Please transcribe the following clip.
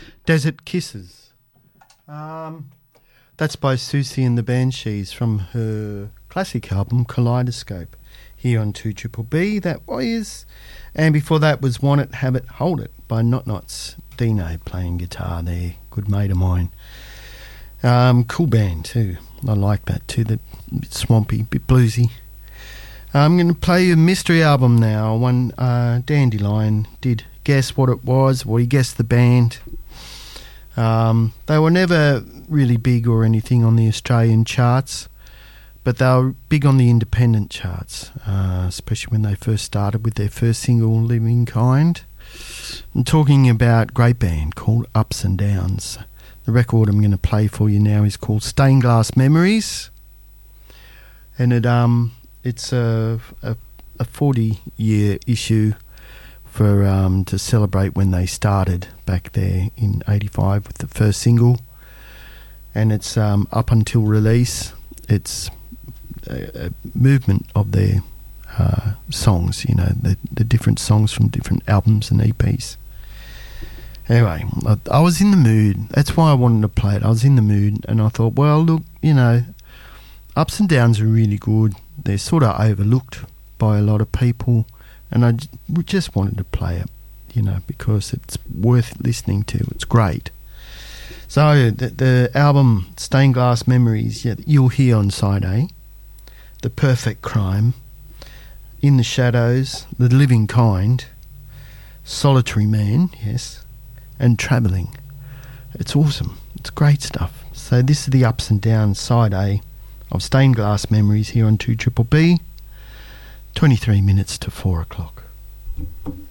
Desert Kisses. That's by Susie and the Banshees from her classic album Kaleidoscope, here on 2BBB. That was, and before that was Want It, Have It, Hold It by Not Nots. Dino playing guitar there, good mate of mine. Cool band too. I like that too. That bit swampy, bit bluesy. I'm going to play a mystery album now. One Dandelion did guess what it was. Well, he guessed the band. They were never really big or anything on the Australian charts, but they were big on the independent charts, especially when they first started with their first single, Living Kind. I'm talking about a great band called Ups and Downs. The record I'm going to play for you now is called Stained Glass Memories, and it's a 40-year issue for to celebrate when they started back there in '85 with the first single, and it's up until release. It's a movement of their songs, you know, the different songs from different albums and EPs. Anyway, I was in the mood. That's why I wanted to play it. I was in the mood, and I thought, well, look, you know, Ups and Downs are really good. They're sort of overlooked by a lot of people, and I just wanted to play it, you know, because it's worth listening to. It's great. So the album Stained Glass Memories, yeah, you'll hear on side A, The Perfect Crime, In the Shadows, The Living Kind, Solitary Man, yes, and Travelling. It's awesome. It's great stuff. So this is the Ups and Downs side A of Stained Glass Memories here on 2BBB. 23 minutes to 4 o'clock.